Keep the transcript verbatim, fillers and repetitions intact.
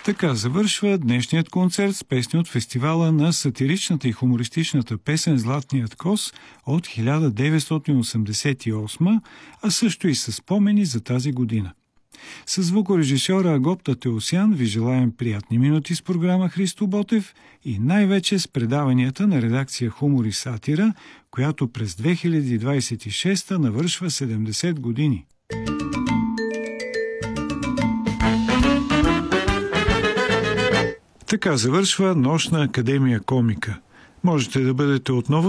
Така завършва днешният концерт с песни от фестивала на сатиричната и хумористичната песен «Златният кос» от хиляда деветстотин осемдесет и осма, а също и с спомени за тази година. С звукорежисьора Агопта Теосян ви желаем приятни минути с програма Христо Ботев и най-вече с предаванията на редакция Хумор и сатира, която през две хиляди двадесет и шеста навършва седемдесет години. Така завършва Нощна академия комика. Можете да бъдете отново